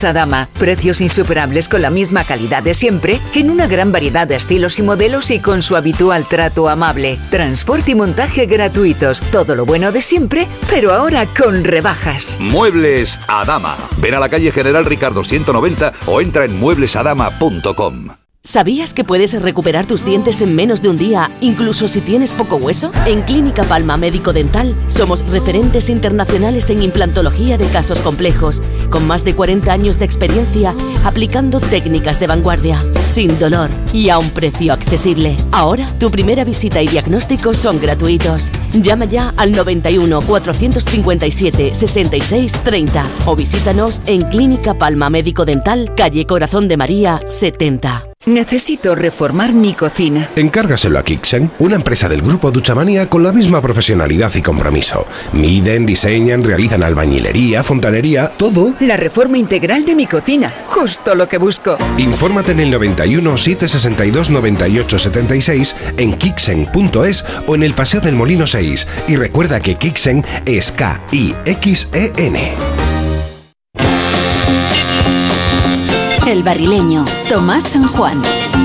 Adama, precios insuperables con la misma calidad de siempre, en una gran variedad de estilos y modelos y con su habitual trato amable. Transporte y montaje gratuitos, todo lo bueno de siempre, pero ahora con rebajas. Muebles Adama. Ven a la calle General Ricardo 190 o entra en mueblesadama.com. ¿Sabías que puedes recuperar tus dientes en menos de un día, incluso si tienes poco hueso? En Clínica Palma Médico Dental somos referentes internacionales en implantología de casos complejos, con más de 40 años de experiencia aplicando técnicas de vanguardia, sin dolor y a un precio accesible. Ahora, tu primera visita y diagnóstico son gratuitos. Llama ya al 91 457 66 30 o visítanos en Clínica Palma Médico Dental, calle Corazón de María 70. Necesito reformar mi cocina. Encárgaselo a Kixen, una empresa del grupo Duchamania con la misma profesionalidad y compromiso. Miden, diseñan, realizan albañilería, fontanería, todo. La reforma integral de mi cocina, justo lo que busco. Infórmate en el 91 762 98 76 en kixen.es o en el Paseo del Molino 6. Y recuerda que Kixen es K-I-X-E-N. El Barrileño, Tomás San Juan.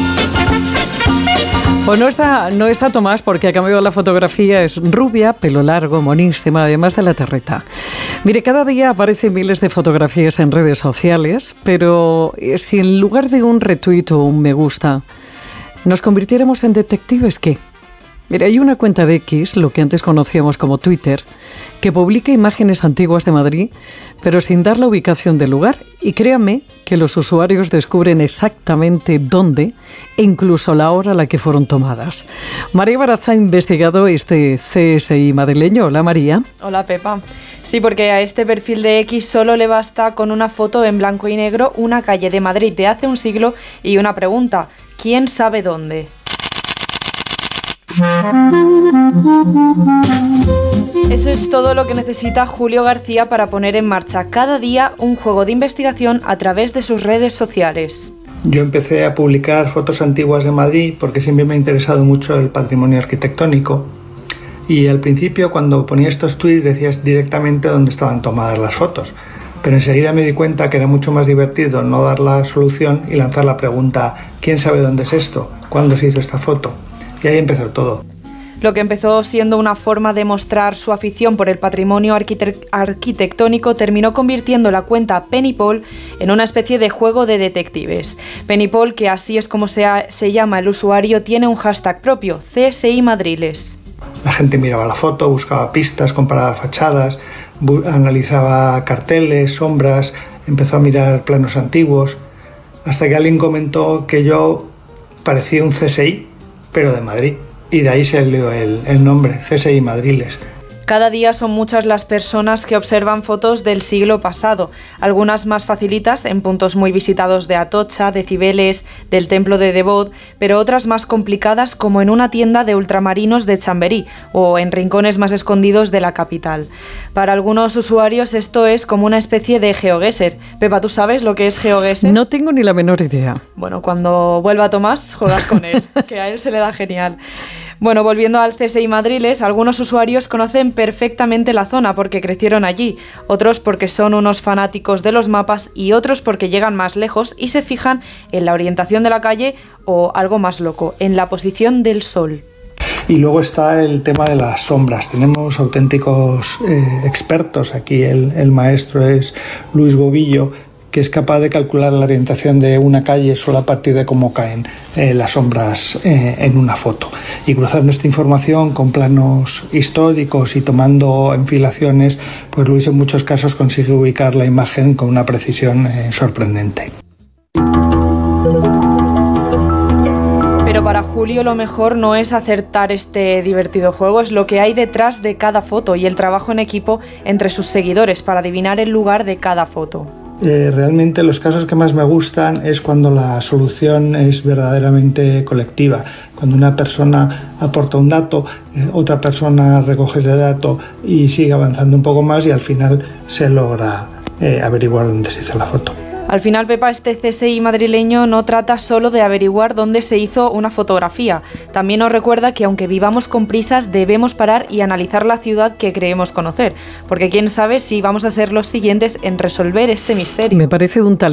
Pues no está Tomás porque ha cambiado la fotografía, es rubia, pelo largo, monísima, además de la terreta. Mire, cada día aparecen miles de fotografías en redes sociales, pero si en lugar de un retweet o un me gusta nos convirtiéramos en detectives, ¿qué? Mira, hay una cuenta de X, lo que antes conocíamos como Twitter, que publica imágenes antiguas de Madrid, pero sin dar la ubicación del lugar. Y créanme que los usuarios descubren exactamente dónde e incluso la hora a la que fueron tomadas. María Baraza ha investigado este CSI madrileño. Hola, María. Hola, Pepa. Sí, porque a este perfil de X solo le basta con una foto en blanco y negro, una calle de Madrid de hace un siglo y una pregunta: ¿quién sabe dónde? Eso es todo lo que necesita Julio García para poner en marcha cada día un juego de investigación a través de sus redes sociales. Yo empecé a publicar fotos antiguas de Madrid porque siempre me ha interesado mucho el patrimonio arquitectónico y al principio cuando ponía estos tweets decías directamente dónde estaban tomadas las fotos, pero enseguida me di cuenta que era mucho más divertido no dar la solución y lanzar la pregunta: ¿quién sabe dónde es esto? ¿Cuándo se hizo esta foto? Y ahí empezó todo. Lo que empezó siendo una forma de mostrar su afición por el patrimonio arquitectónico terminó convirtiendo la cuenta Pennypol en una especie de juego de detectives. Pennypol, que así es como se llama el usuario, tiene un hashtag propio, CSI Madriles. La gente miraba la foto, buscaba pistas, comparaba fachadas, analizaba carteles, sombras, empezó a mirar planos antiguos, hasta que alguien comentó que yo parecía un CSI, pero de Madrid. Y de ahí salió el nombre, CSI Madriles. Cada día son muchas las personas que observan fotos del siglo pasado, algunas más facilitas en puntos muy visitados de Atocha, de Cibeles, del templo de Devot, pero otras más complicadas como en una tienda de ultramarinos de Chamberí o en rincones más escondidos de la capital. Para algunos usuarios esto es como una especie de GeoGuessr. Pepa, ¿tú sabes lo que es GeoGuessr? No tengo ni la menor idea. Bueno, cuando vuelva Tomás, juegas con él, que a él se le da genial. Bueno, volviendo al CSI Madriles, algunos usuarios conocen perfectamente la zona porque crecieron allí, otros porque son unos fanáticos de los mapas y otros porque llegan más lejos y se fijan en la orientación de la calle o, algo más loco, en la posición del sol. Y luego está el tema de las sombras. Tenemos auténticos expertos aquí. El maestro es Luis Bobillo, que es capaz de calcular la orientación de una calle solo a partir de cómo caen las sombras en una foto. Y cruzando esta información con planos históricos y tomando enfilaciones, pues Luis en muchos casos consigue ubicar la imagen con una precisión sorprendente. Pero para Julio lo mejor no es acertar este divertido juego, es lo que hay detrás de cada foto y el trabajo en equipo entre sus seguidores para adivinar el lugar de cada foto. Realmente los casos que más me gustan es cuando la solución es verdaderamente colectiva, cuando una persona aporta un dato, otra persona recoge ese dato y sigue avanzando un poco más y al final se logra averiguar dónde se hizo la foto. Al final, Pepa, este CSI madrileño no trata solo de averiguar dónde se hizo una fotografía. También nos recuerda que aunque vivamos con prisas, debemos parar y analizar la ciudad que creemos conocer. Porque quién sabe si vamos a ser los siguientes en resolver este misterio. Me parece un talento.